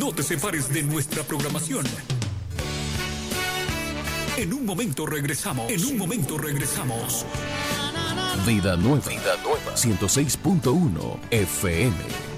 No te separes de nuestra programación. En un momento regresamos. Vida Nueva, 106.1 FM.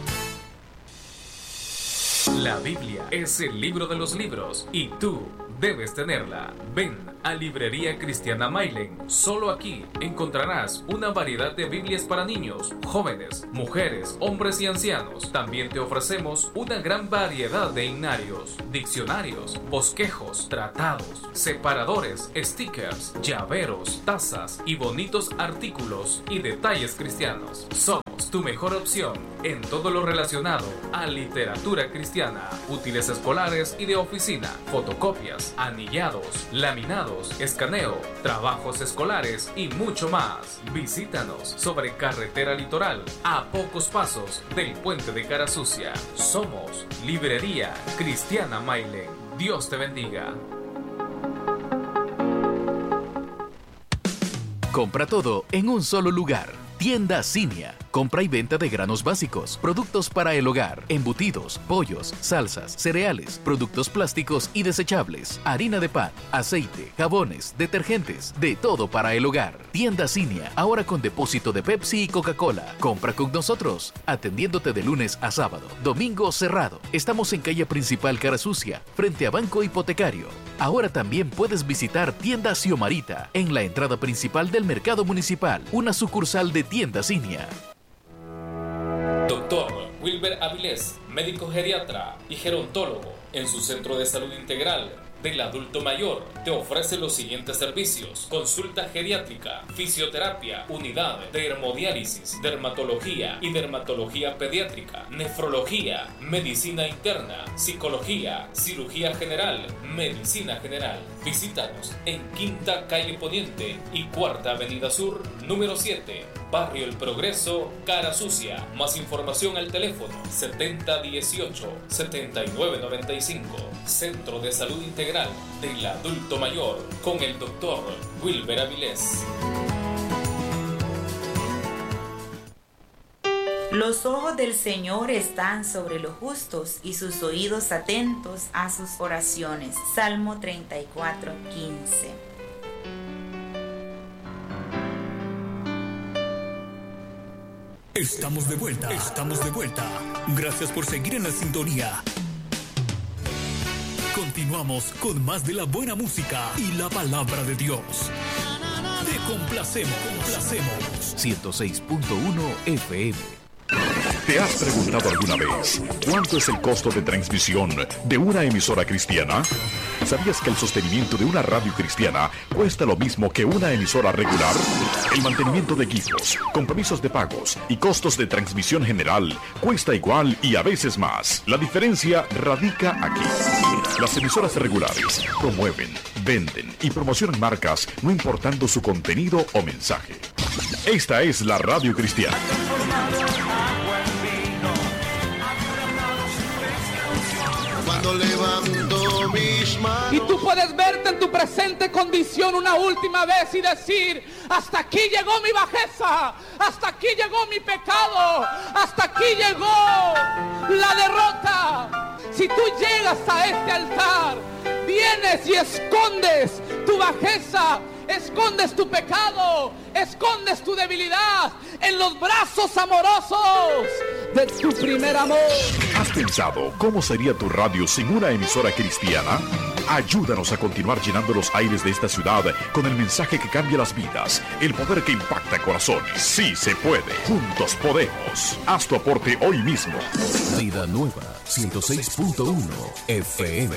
La Biblia es el libro de los libros y tú debes tenerla. Ven a Librería Cristiana Mailen. Solo aquí encontrarás una variedad de Biblias para niños, jóvenes, mujeres, hombres y ancianos. También te ofrecemos una gran variedad de himnarios, diccionarios, bosquejos, tratados, separadores, stickers, llaveros, tazas y bonitos artículos y detalles cristianos. Somos tu mejor opción en todo lo relacionado a literatura cristiana, útiles escolares y de oficina, fotocopias, anillados, laminados, escaneo, trabajos escolares y mucho más. Visítanos sobre Carretera Litoral, a pocos pasos del puente de Carasucia. Somos Librería Cristiana Mailen. Dios te bendiga. Compra todo en un solo lugar. Tienda Cinia. Compra y venta de granos básicos, productos para el hogar, embutidos, pollos, salsas, cereales, productos plásticos y desechables, harina de pan, aceite, jabones, detergentes, de todo para el hogar. Tienda Cinia, ahora con depósito de Pepsi y Coca-Cola. Compra con nosotros, atendiéndote de lunes a sábado, domingo cerrado. Estamos en calle principal Carasucia, frente a Banco Hipotecario. Ahora también puedes visitar Tienda Xiomarita, en la entrada principal del Mercado Municipal, una sucursal de Tienda Cinia. Doctor Wilber Avilés, médico geriatra y gerontólogo, en su centro de salud integral del adulto mayor, te ofrece los siguientes servicios: consulta geriátrica, fisioterapia, unidad de hemodiálisis, dermatología y dermatología pediátrica, nefrología, medicina interna, psicología, cirugía general, medicina general. Visítanos en Quinta Calle Poniente y Cuarta Avenida Sur, número 7, Barrio El Progreso, Carasucia. Más información al teléfono 7018-7995. Centro de Salud Integral del Adulto Mayor, con el doctor Wilber Avilés. Los ojos del Señor están sobre los justos y sus oídos atentos a sus oraciones. Salmo 34:15. Estamos de vuelta. Gracias por seguir en la sintonía. Continuamos con más de la buena música y la palabra de Dios. Te complacemos. 106.1 FM. ¿Te has preguntado alguna vez cuánto es el costo de transmisión de una emisora cristiana? ¿Sabías que el sostenimiento de una radio cristiana cuesta lo mismo que una emisora regular? El mantenimiento de equipos, compromisos de pagos y costos de transmisión general cuesta igual y a veces más. La diferencia radica aquí. Las emisoras regulares promueven, venden y promocionan marcas no importando su contenido o mensaje. Esta es la radio cristiana. Cuando levanto mis manos. Y tú puedes verte en tu presente condición una última vez y decir: hasta aquí llegó mi bajeza, hasta aquí llegó mi pecado, hasta aquí llegó la derrota. Si tú llegas a este altar, vienes y escondes tu bajeza, escondes tu pecado, escondes tu debilidad en los brazos amorosos de tu primer amor. ¿Has pensado cómo sería tu radio sin una emisora cristiana? Ayúdanos a continuar llenando los aires de esta ciudad con el mensaje que cambia las vidas, el poder que impacta corazones. Sí se puede, juntos podemos. Haz tu aporte hoy mismo. Vida Nueva, 106.1 FM.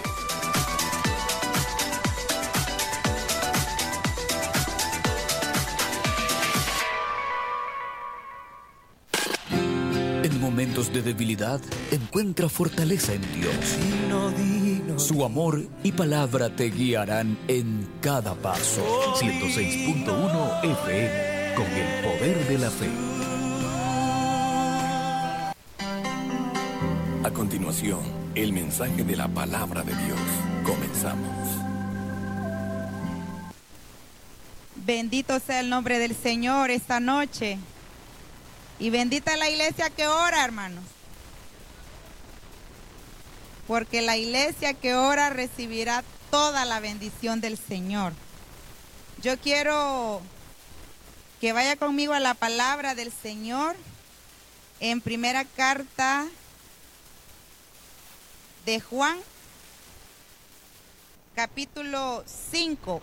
En momentos de debilidad, encuentra fortaleza en Dios. Su amor y palabra te guiarán en cada paso. 106.1 FM, con el poder de la fe. A continuación, el mensaje de la palabra de Dios. Comenzamos. Bendito sea el nombre del Señor esta noche. Y bendita la iglesia que ora, hermanos. porque la iglesia que ora recibirá toda la bendición del Señor. Yo quiero que vaya conmigo a la palabra del Señor en primera carta de Juan, capítulo 5.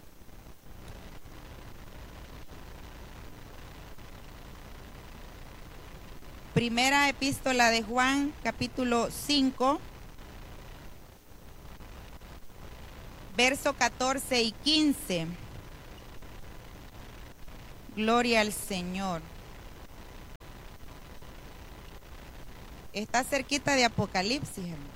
Primera epístola de Juan, capítulo 5, verso 14 y 15. Gloria al Señor. Está cerquita de Apocalipsis, hermano.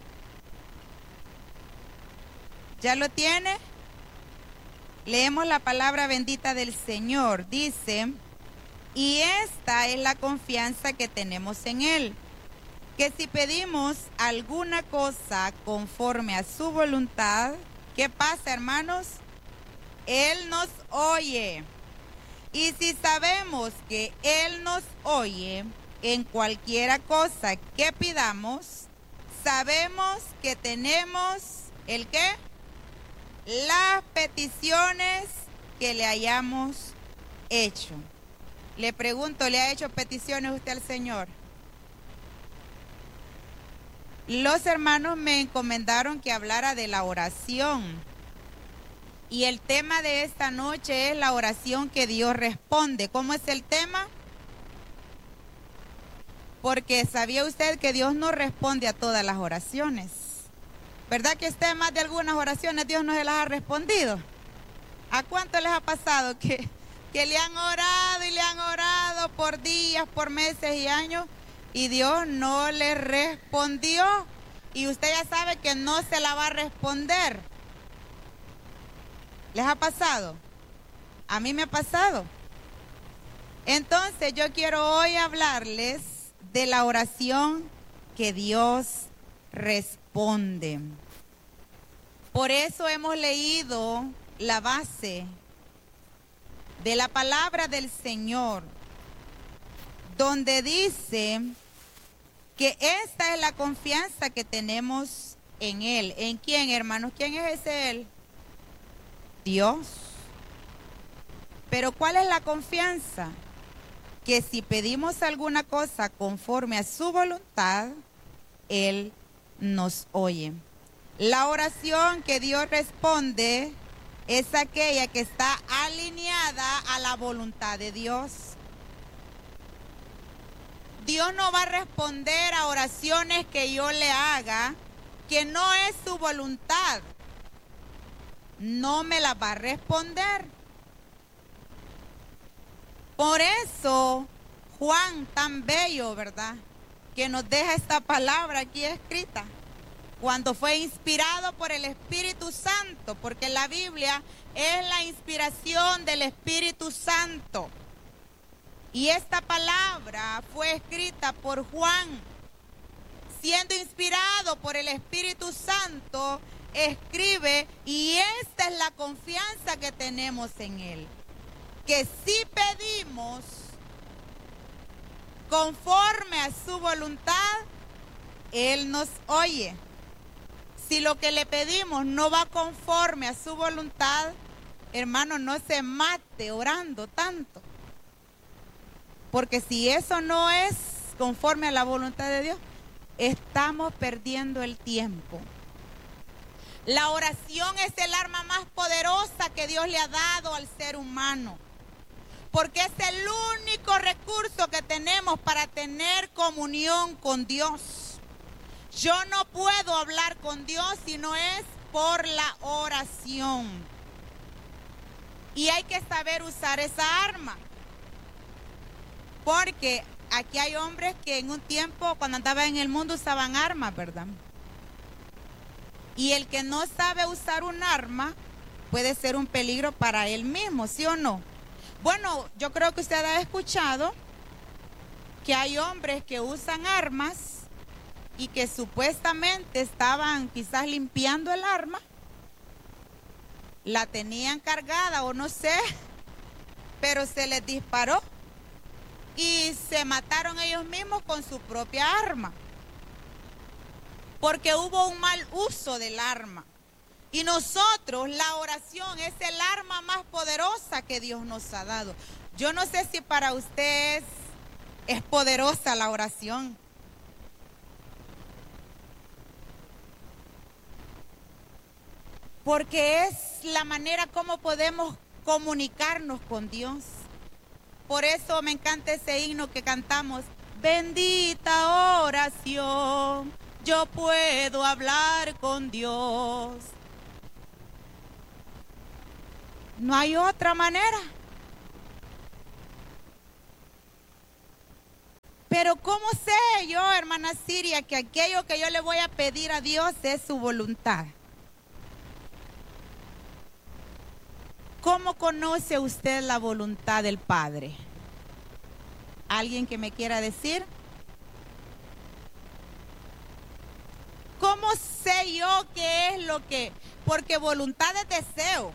¿Ya lo tiene? Leemos la palabra bendita del Señor. Dice: y esta es la confianza que tenemos en Él, que si pedimos alguna cosa conforme a su voluntad, ¿qué pasa, hermanos? Él nos oye. Y si sabemos que Él nos oye en cualquiera cosa que pidamos, sabemos que tenemos ¿el qué? Las peticiones que le hayamos hecho. Le pregunto, ¿le ha hecho peticiones usted al Señor? Los hermanos me encomendaron que hablara de la oración. Y el tema de esta noche es la oración que Dios responde. ¿Cómo es el tema? Porque ¿sabía usted que Dios no responde a todas las oraciones? ¿Verdad que usted más de algunas oraciones Dios no se las ha respondido? ¿A cuánto les ha pasado que le han orado y le han orado por días, por meses y años y Dios no le respondió? Y usted ya sabe que no se la va a responder. ¿Les ha pasado? A mí me ha pasado. Entonces yo quiero hoy hablarles de la oración que Dios responde. Por eso hemos leído la base de la palabra del Señor, donde dice que esta es la confianza que tenemos en Él. ¿En quién, hermanos? ¿Quién es ese Él? Dios. Pero ¿cuál es la confianza? Que si pedimos alguna cosa conforme a su voluntad, Él nos oye. La oración que Dios responde es aquella que está alineada a la voluntad de Dios. Dios no va a responder a oraciones que yo le haga que no es su voluntad. No me la va a responder. Por eso Juan, tan bello, ¿verdad?, que nos deja esta palabra aquí escrita, cuando fue inspirado por el Espíritu Santo, porque la Biblia es la inspiración del Espíritu Santo. Y esta palabra fue escrita por Juan, siendo inspirado por el Espíritu Santo, escribe, y esta es la confianza que tenemos en Él, que si pedimos conforme a su voluntad, Él nos oye. Si lo que le pedimos no va conforme a su voluntad, hermano, no se mate orando tanto. Porque si eso no es conforme a la voluntad de Dios, estamos perdiendo el tiempo. La oración es el arma más poderosa que Dios le ha dado al ser humano, porque es el único recurso que tenemos para tener comunión con Dios. Yo no puedo hablar con Dios si no es por la oración. Y hay que saber usar esa arma, porque aquí hay hombres que en un tiempo, cuando andaban en el mundo, usaban armas, ¿verdad? Y el que no sabe usar un arma puede ser un peligro para él mismo, ¿sí o no? Bueno, yo creo que usted ha escuchado que hay hombres que usan armas y que supuestamente estaban quizás limpiando el arma, la tenían cargada o no sé, pero se les disparó y se mataron ellos mismos con su propia arma. porque hubo un mal uso del arma. Y nosotros, la oración es el arma más poderosa que Dios nos ha dado. Yo no sé si para usted es poderosa la oración. Porque es la manera como podemos comunicarnos con Dios. Por eso me encanta ese himno que cantamos. Bendita oración, yo puedo hablar con Dios. No hay otra manera. Pero ¿cómo sé yo, hermana Siria, que aquello que yo le voy a pedir a Dios es su voluntad? ¿Cómo conoce usted la voluntad del Padre? ¿Alguien que me quiera decir? ¿Cómo sé yo qué es lo que? Porque voluntad es deseo.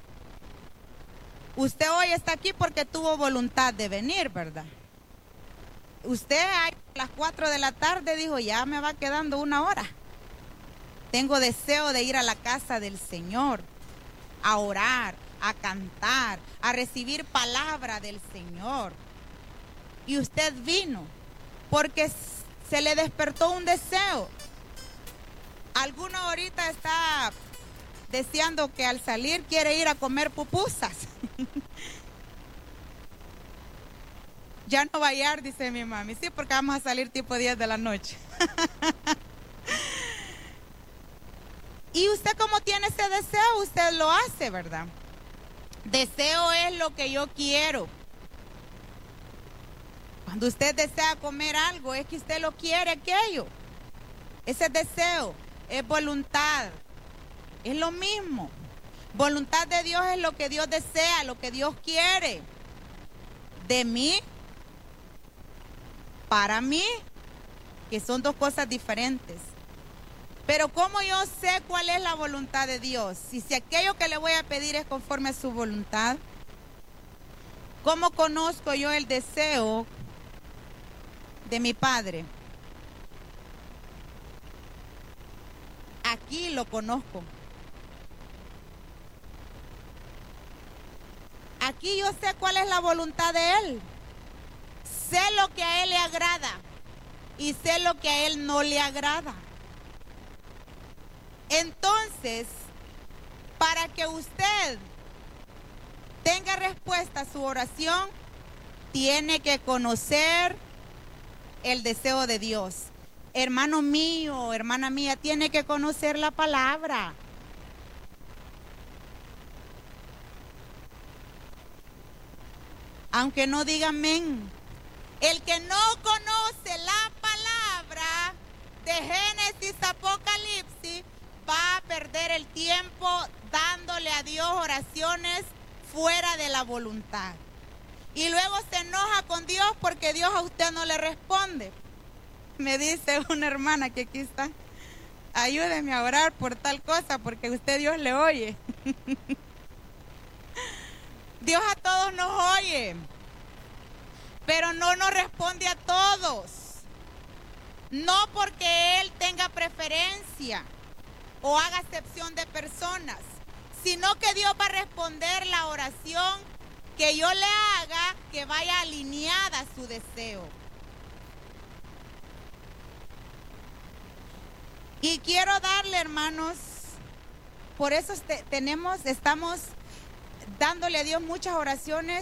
Usted hoy está aquí porque tuvo voluntad de venir, ¿verdad? Usted a las 4 de la tarde dijo, ya me va quedando 1 hora. Tengo deseo de ir a la casa del Señor, a orar, a cantar, a recibir palabra del Señor. Y usted vino porque se le despertó un deseo. Alguno ahorita está deseando que al salir quiere ir a comer pupusas. Ya no va a hallar, dice mi mami. Sí, porque vamos a salir tipo 10 de la noche. Y usted, como tiene ese deseo, usted lo hace, ¿verdad? Deseo es lo que yo quiero. Cuando usted desea comer algo, es que usted lo quiere aquello. Ese deseo es voluntad. Es lo mismo. Voluntad de Dios es lo que Dios desea, lo que Dios quiere. De mí, para mí, que son 2 cosas diferentes. Pero ¿cómo yo sé cuál es la voluntad de Dios? Y si aquello que le voy a pedir es conforme a su voluntad, ¿cómo conozco yo el deseo de mi Padre? Aquí lo conozco. Aquí yo sé cuál es la voluntad de Él. Sé lo que a Él le agrada y sé lo que a Él no le agrada. Entonces, para que usted tenga respuesta a su oración, tiene que conocer el deseo de Dios. Hermano mío, hermana mía, tiene que conocer la palabra. Aunque no diga amén. El que no conoce la palabra de Génesis, Apocalipsis, va a perder el tiempo dándole a Dios oraciones fuera de la voluntad. Y luego se enoja con Dios porque Dios a usted no le responde. Me dice una hermana que aquí está, ayúdeme a orar por tal cosa porque usted Dios le oye. Dios a todos nos oye, pero no nos responde a todos. No porque Él tenga preferencia o haga acepción de personas, sino que Dios va a responder la oración que yo le haga, que vaya alineada a su deseo. Y quiero darle, hermanos, por eso estamos dándole a Dios muchas oraciones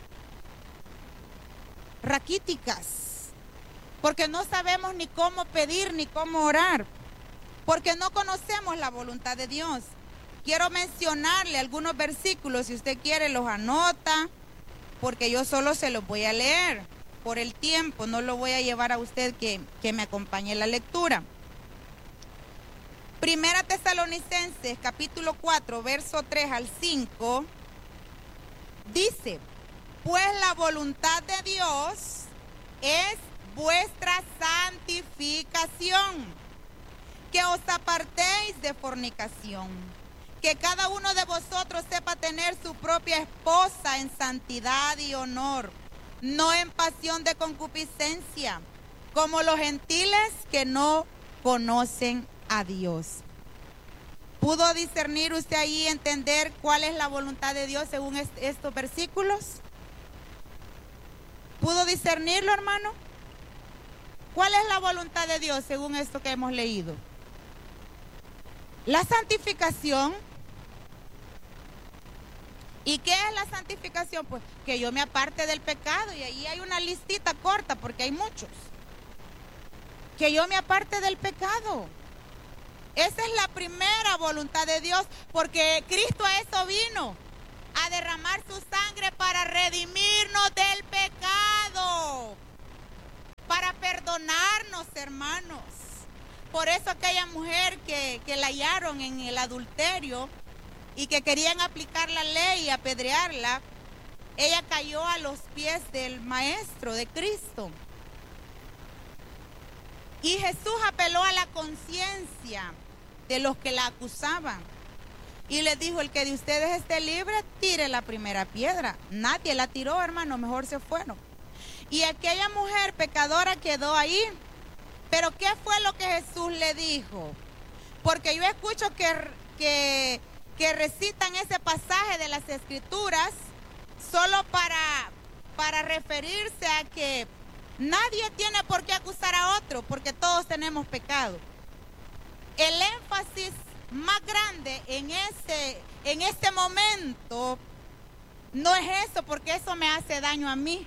raquíticas, porque no sabemos ni cómo pedir ni cómo orar, porque no conocemos la voluntad de Dios. Quiero mencionarle algunos versículos, si usted quiere los anota, porque yo solo se los voy a leer por el tiempo, no lo voy a llevar a usted que me acompañe en la lectura. Primera Tesalonicenses, capítulo 4, verso 3 al 5, dice: pues la voluntad de Dios es vuestra santificación, que os apartéis de fornicación, que cada uno de vosotros sepa tener su propia esposa en santidad y honor, no en pasión de concupiscencia, como los gentiles que no conocen a Dios. ¿Pudo discernir usted ahí, entender cuál es la voluntad de Dios según estos versículos? ¿Pudo discernirlo, hermano? ¿Cuál es la voluntad de Dios según esto que hemos leído? La santificación. ¿Y qué es la santificación? Pues que yo me aparte del pecado, y ahí hay una listita corta porque hay muchos. Que yo me aparte del pecado. Esa es la primera voluntad de Dios, porque Cristo a eso vino, a derramar su sangre para redimirnos del pecado, para perdonarnos, hermanos. Por eso aquella mujer que la hallaron en el adulterio y que querían aplicar la ley y apedrearla, ella cayó a los pies del Maestro, de Cristo. Y Jesús apeló a la conciencia de los que la acusaban. Y les dijo, el que de ustedes esté libre, tire la primera piedra. Nadie la tiró, hermano, mejor se fueron. Y aquella mujer pecadora quedó ahí. Pero ¿qué fue lo que Jesús le dijo? Porque yo escucho que recitan ese pasaje de las Escrituras solo para referirse a que nadie tiene por qué acusar a otro, porque todos tenemos pecado. El énfasis más grande en este momento no es eso, porque eso me hace daño a mí.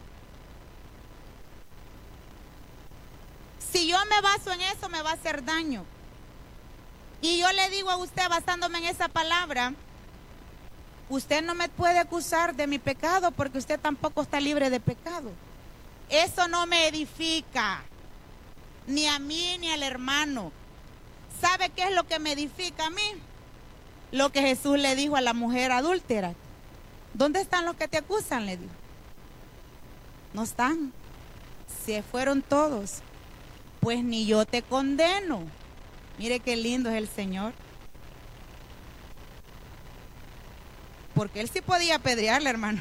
Si yo me baso en eso, me va a hacer daño. Y yo le digo a usted, basándome en esa palabra, usted no me puede acusar de mi pecado porque usted tampoco está libre de pecado. Eso no me edifica, ni a mí ni al hermano. ¿Sabe qué es lo que me edifica a mí? Lo que Jesús le dijo a la mujer adúltera. ¿Dónde están los que te acusan?, le dijo. No están. Se fueron todos. Pues ni yo te condeno. Mire qué lindo es el Señor. Porque Él sí podía apedrearle, hermano.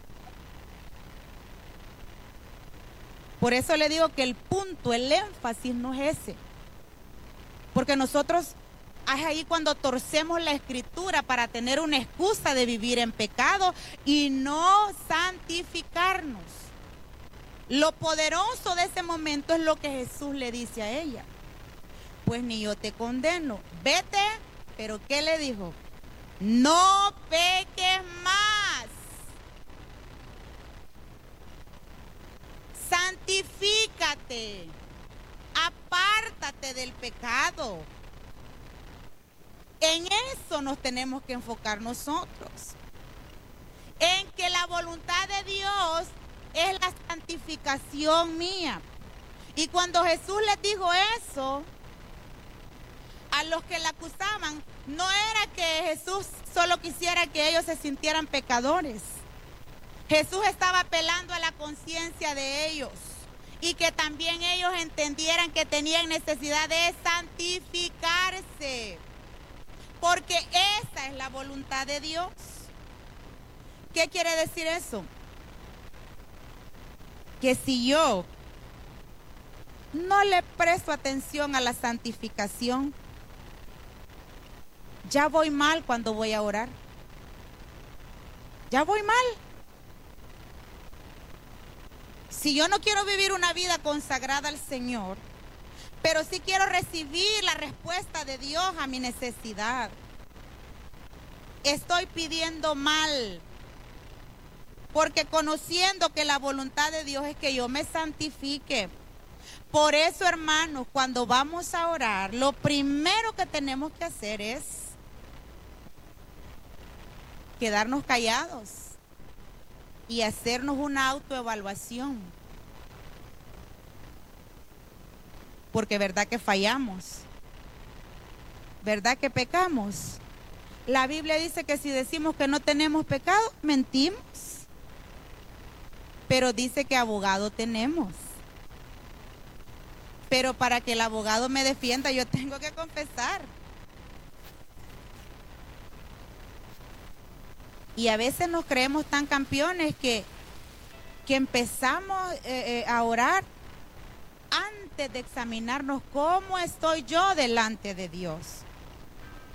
Por eso le digo que el punto, el énfasis no es ese. Porque nosotros es ahí cuando torcemos la Escritura para tener una excusa de vivir en pecado y no santificarnos. Lo poderoso de ese momento es lo que Jesús le dice a ella. Pues ni yo te condeno. Vete, pero ¿qué le dijo? No peques más. Santifícate. Apártate del pecado. En eso nos tenemos que enfocar nosotros. En que la voluntad de Dios es la santificación mía. Y cuando Jesús les dijo eso a los que la acusaban, no era que Jesús solo quisiera que ellos se sintieran pecadores. Jesús estaba apelando a la conciencia de ellos y que también ellos entendieran que tenían necesidad de santificarse, porque esa es la voluntad de Dios. ¿Qué quiere decir eso? Que si yo no le presto atención a la santificación, ya voy mal cuando voy a orar. Ya voy mal. Si yo no quiero vivir una vida consagrada al Señor, pero sí quiero recibir la respuesta de Dios a mi necesidad, estoy pidiendo mal. Porque conociendo que la voluntad de Dios es que yo me santifique. Por eso, hermanos, cuando vamos a orar, lo primero que tenemos que hacer es quedarnos callados y hacernos una autoevaluación. Porque verdad que fallamos, verdad que pecamos. La Biblia dice que si decimos que no tenemos pecado, mentimos. Pero dice que abogado tenemos. Pero para que el abogado me defienda, yo tengo que confesar. Y a veces nos creemos tan campeones que empezamos a orar antes de examinarnos cómo estoy yo delante de Dios.